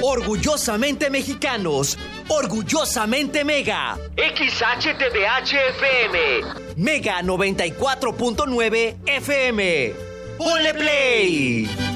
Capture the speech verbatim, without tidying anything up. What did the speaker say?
Orgullosamente mexicanos, orgullosamente Mega. X H T D H F M, Mega noventa y cuatro punto nueve F M. ¡Ponle play!